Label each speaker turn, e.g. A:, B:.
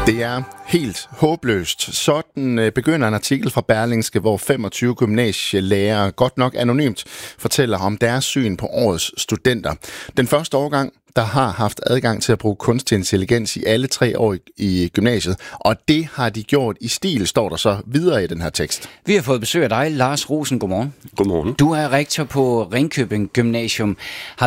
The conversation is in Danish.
A: Det er helt håbløst. Sådan begynder en artikel fra Berlingske, hvor 25 gymnasielærere, godt nok anonymt, fortæller om deres syn på årets studenter. Den første årgang, der har haft adgang til at bruge kunstig intelligens i alle 3 år i gymnasiet, og det har de gjort i stil, står der så videre i den her tekst.
B: Vi har fået besøg af dig, Lars Rosen. Godmorgen.
C: Godmorgen.
B: Du er rektor på Ringkøbing Gymnasium. Har